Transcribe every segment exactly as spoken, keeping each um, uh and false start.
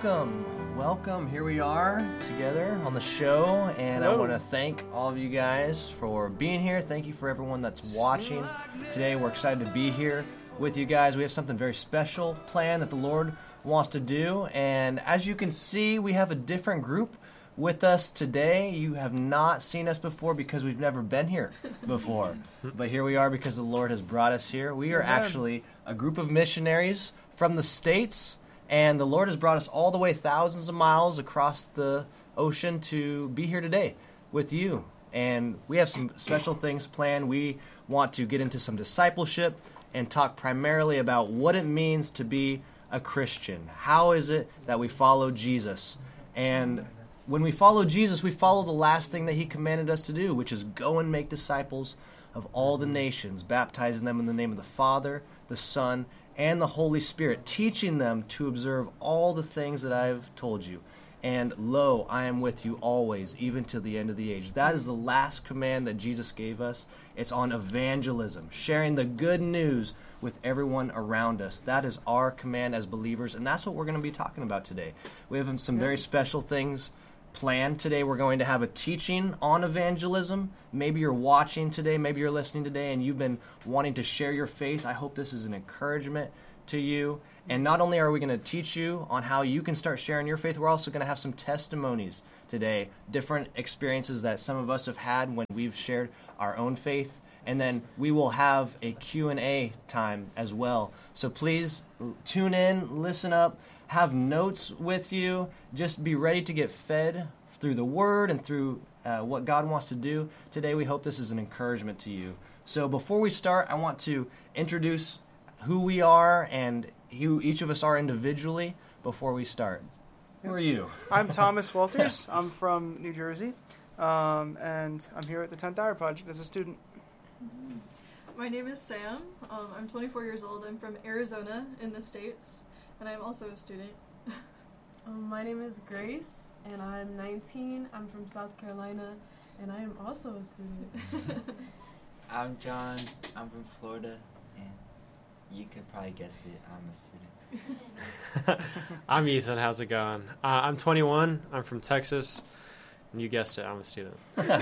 welcome, welcome. Here we are together on the show, and Hello. I want to thank all of you guys for being here. Thank you for everyone that's watching. Today we're excited to be here with you guys. We have something very special planned that the Lord wants to do, and as you can see, we have a different group with us today. You have not seen us before because we've never been here before, but here we are because the Lord has brought us here. We are actually a group of missionaries from the States, and the Lord has brought us all the way thousands of miles across the ocean to be here today with you. And we have some special things planned. We want to get into some discipleship and talk primarily about what it means to be a Christian. How is it that we follow Jesus? And when we follow Jesus, we follow the last thing that he commanded us to do, which is go and make disciples of all the nations, baptizing them in the name of the Father, the Son, and the Holy Spirit, teaching them to observe all the things that I have told you. And lo, I am with you always, even to the end of the age. That is the last command that Jesus gave us. It's on evangelism, sharing the good news with everyone around us. That is our command as believers, and that's what we're going to be talking about today. We have some very special things planned today. We're going to have a teaching on evangelism. Maybe you're watching today, maybe you're listening today, and you've been wanting to share your faith. I hope this is an encouragement to you. And not only are we going to teach you on how you can start sharing your faith, we're also going to have some testimonies today, different experiences that some of us have had when we've shared our own faith. And then we will have a Q and A time as well. So please tune in, listen up, have notes with you. Just be ready to get fed through the Word and through uh, what God wants to do. Today we hope this is an encouragement to you. So before we start, I want to introduce who we are and who each of us are individually before we start. Who are you? I'm Thomas Walters. I'm from New Jersey, um, and I'm here at the tenth Hour Project as a student. My name is Sam. Um, I'm twenty-four years old. I'm from Arizona in the States, and I'm also a student. um, my name is Grace, and I'm nineteen. I'm from South Carolina, and I am also a student. I'm John. I'm from Florida, and you could probably guess it. I'm a student. I'm Ethan. How's it going? Uh, I'm twenty-one. I'm from Texas. And you guessed it, I'm a student.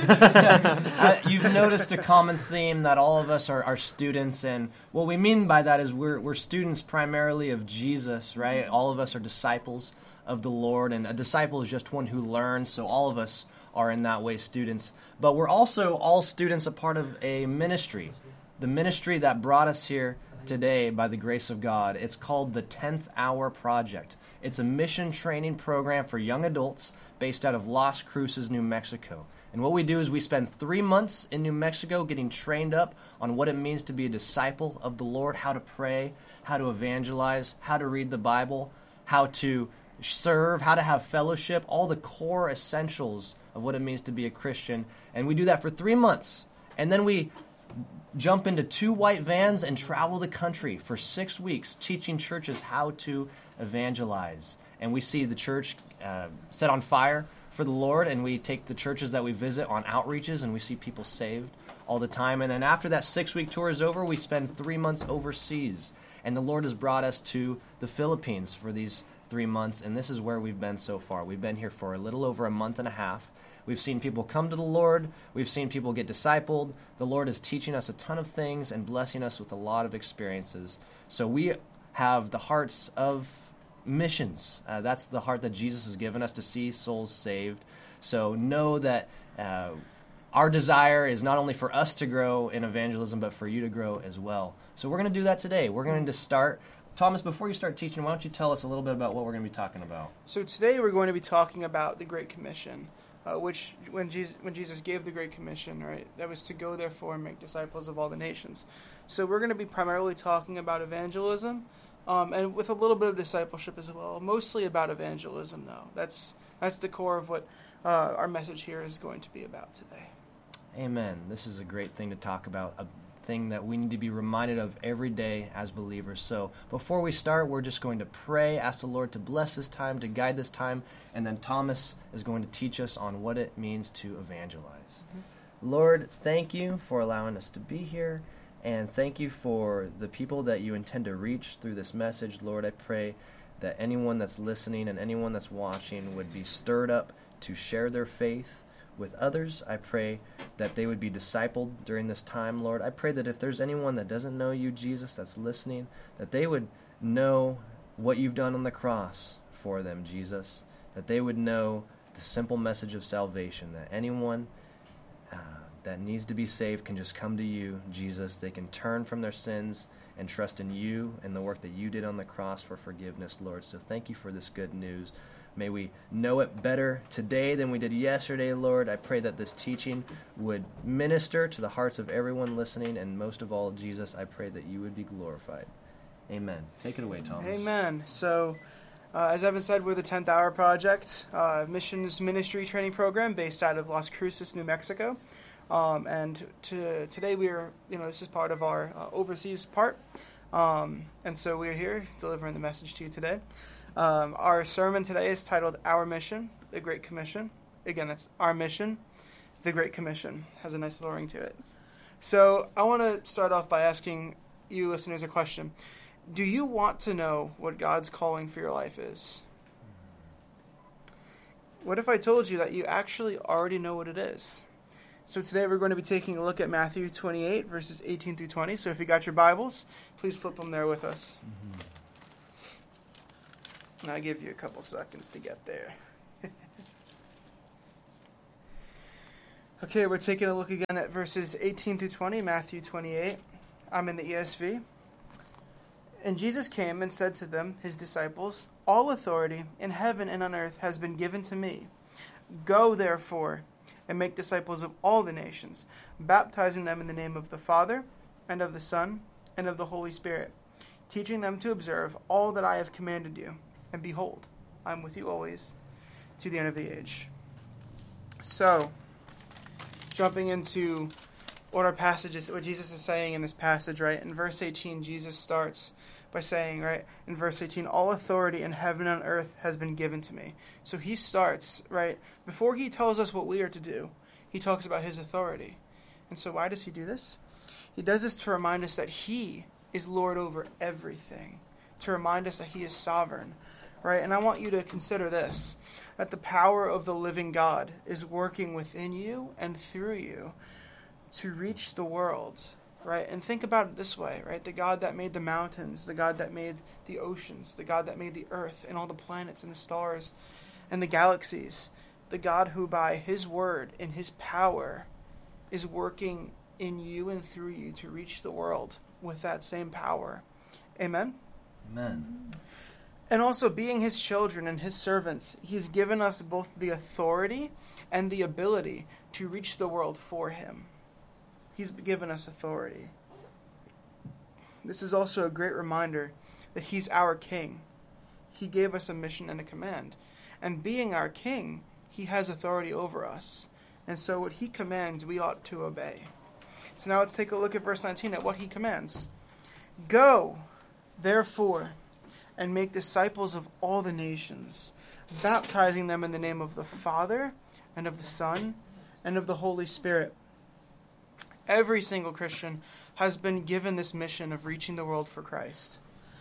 uh, you've noticed a common theme that all of us are, are students, and what we mean by that is we're we're students primarily of Jesus, right? All of us are disciples of the Lord, and a disciple is just one who learns, so all of us are in that way students. But we're also all students a part of a ministry, the ministry that brought us here today by the grace of God. It's called the tenth Hour Project. It's a mission training program for young adults based out of Las Cruces, New Mexico. And what we do is we spend three months in New Mexico getting trained up on what it means to be a disciple of the Lord, how to pray, how to evangelize, how to read the Bible, how to serve, how to have fellowship, all the core essentials of what it means to be a Christian. And we do that for three months. And then we jump into two white vans and travel the country for six weeks teaching churches how to evangelize. And we see the church uh, set on fire for the Lord, and we take the churches that we visit on outreaches, and we see people saved all the time. And then after that six-week tour is over, we spend three months overseas. And the Lord has brought us to the Philippines for these three months, and this is where we've been so far. We've been here for a little over a month and a half. We've seen people come to the Lord. We've seen people get discipled. The Lord is teaching us a ton of things and blessing us with a lot of experiences. So we have the hearts of missions. Uh, that's the heart that Jesus has given us, to see souls saved. So know that uh, our desire is not only for us to grow in evangelism, but for you to grow as well. So we're going to do that today. We're going to start. Thomas, before you start teaching, why don't you tell us a little bit about what we're going to be talking about? So today we're going to be talking about the Great Commission, uh, which when Jesus, when Jesus gave the Great Commission, right, that was to go therefore and make disciples of all the nations. So we're going to be primarily talking about evangelism, um, and with a little bit of discipleship as well. Mostly about evangelism, though. That's that's the core of what uh, our message here is going to be about today. Amen. This is a great thing to talk about, a thing that we need to be reminded of every day as believers. So before we start, we're just going to pray, ask the Lord to bless this time, to guide this time, and then Thomas is going to teach us on what it means to evangelize. Mm-hmm. Lord, thank you for allowing us to be here, and thank you for the people that you intend to reach through this message. Lord, I pray that anyone that's listening and anyone that's watching would be stirred up to share their faith with others. I pray that they would be discipled during this time, Lord. I pray that if there's anyone that doesn't know you, Jesus, that's listening, that they would know what you've done on the cross for them, Jesus, that they would know the simple message of salvation, that anyone uh, that needs to be saved can just come to you, Jesus. They can turn from their sins and trust in you and the work that you did on the cross for forgiveness, Lord. So thank you for this good news. May we know it better today than we did yesterday, Lord. I pray that this teaching would minister to the hearts of everyone listening, and most of all, Jesus, I pray that you would be glorified. Amen. Take it away, Thomas. Amen. So, uh, as Evan said, we're the tenth Hour Project, uh, missions ministry training program based out of Las Cruces, New Mexico. Um, and to, today we are, you know, this is part of our uh, overseas part. Um, and so we're here delivering the message to you today. Um, our sermon today is titled Our Mission, the Great Commission. Again, that's Our Mission, the Great Commission. Has a nice little ring to it. So I want to start off by asking you listeners a question. Do you want to know what God's calling for your life is? What if I told you that you actually already know what it is? So today we're going to be taking a look at Matthew twenty-eight, verses eighteen through twenty. So if you got your Bibles, please flip them there with us. Mm-hmm. And I'll give you a couple seconds to get there. Okay, we're taking a look again at verses eighteen through twenty, Matthew twenty-eight. I'm in the E S V. And Jesus came and said to them, his disciples, all authority in heaven and on earth has been given to me. Go, therefore, and make disciples of all the nations, baptizing them in the name of the Father, and of the Son, and of the Holy Spirit, teaching them to observe all that I have commanded you. And behold, I am with you always to the end of the age. So, jumping into what our passage is, what Jesus is saying in this passage, right? In verse eighteen, Jesus starts by saying, right, in verse eighteen, all authority in heaven and on earth has been given to me. So he starts, right, before he tells us what we are to do, he talks about his authority. And so why does he do this? He does this to remind us that he is Lord over everything, to remind us that he is sovereign, right? And I want you to consider this, that the power of the living God is working within you and through you to reach the world, right? And think about it this way, right? The God that made the mountains, the God that made the oceans, the God that made the earth and all the planets and the stars and the galaxies, the God who by his word and his power is working in you and through you to reach the world with that same power. Amen? Amen. And also, being his children and his servants, he's given us both the authority and the ability to reach the world for him. He's given us authority. This is also a great reminder that he's our king. He gave us a mission and a command. And being our king, he has authority over us. And so what he commands, we ought to obey. So now let's take a look at verse nineteen at what he commands. Go, therefore, and make disciples of all the nations, baptizing them in the name of the Father, and of the Son, and of the Holy Spirit. Every single Christian has been given this mission of reaching the world for Christ.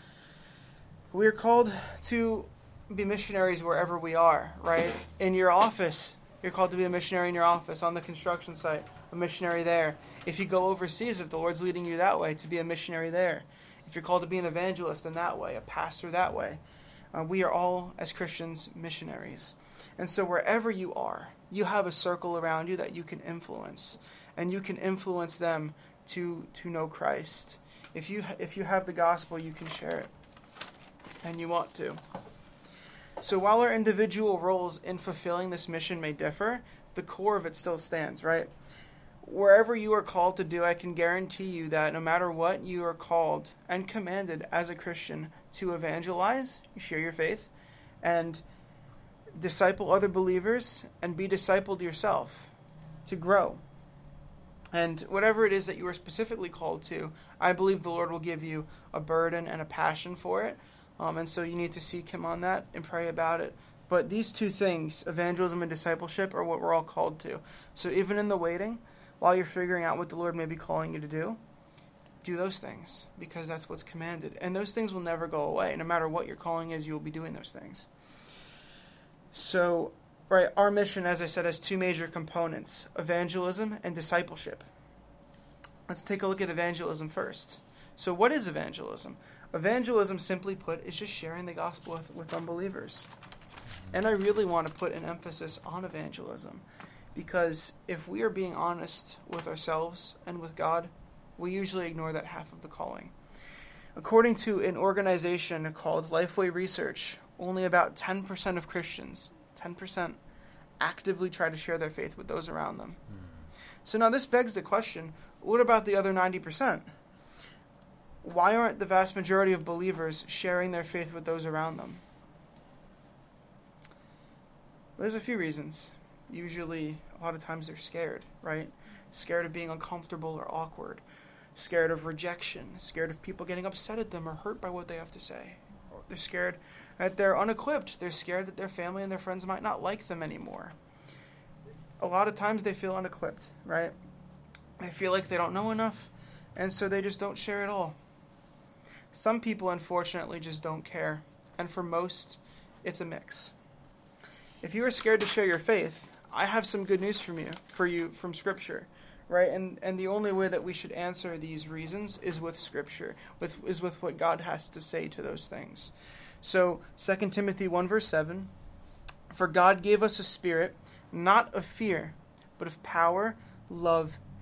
We are called to be missionaries wherever we are, right? In your office, you're called to be a missionary in your office. On the construction site, a missionary there. If you go overseas, if the Lord's leading you that way, to be a missionary there. If you're called to be an evangelist in that way, a pastor that way. Uh, we are all, as Christians, missionaries. And so wherever you are, you have a circle around you that you can influence. And you can influence them to to know Christ. If you if you have the gospel, you can share it. And you want to. So while our individual roles in fulfilling this mission may differ, the core of it still stands, right? Wherever you are called to do, I can guarantee you that no matter what, you are called and commanded as a Christian to evangelize, share your faith, and disciple other believers, and be discipled yourself, to grow. And whatever it is that you are specifically called to, I believe the Lord will give you a burden and a passion for it. Um, and so you need to seek him on that and pray about it. But these two things, evangelism and discipleship, are what we're all called to. So even in the waiting, while you're figuring out what the Lord may be calling you to do, do those things because that's what's commanded. And those things will never go away. No matter what your calling is, you will be doing those things. So, right, our mission, as I said, has two major components, evangelism and discipleship. Let's take a look at evangelism first. So what is evangelism? Evangelism, simply put, is just sharing the gospel with, with unbelievers. And I really want to put an emphasis on evangelism, because if we are being honest with ourselves and with God, we usually ignore that half of the calling. According to an organization called Lifeway Research, only about ten percent of Christians, ten percent, actively try to share their faith with those around them. Mm. So now this begs the question, what about the other ninety percent? Why aren't the vast majority of believers sharing their faith with those around them? There's a few reasons. Usually, a lot of times they're scared, right? Scared of being uncomfortable or awkward. Scared of rejection. Scared of people getting upset at them or hurt by what they have to say. Or they're scared that they're unequipped. They're scared that their family and their friends might not like them anymore. A lot of times they feel unequipped, right? They feel like they don't know enough, and so they just don't share at all. Some people, unfortunately, just don't care, and for most, it's a mix. If you are scared to share your faith, I have some good news from you, for you from Scripture, right? And and the only way that we should answer these reasons is with Scripture, with is with what God has to say to those things. So, Second Timothy one verse seven, "For God gave us a spirit, not of fear, but of power, love,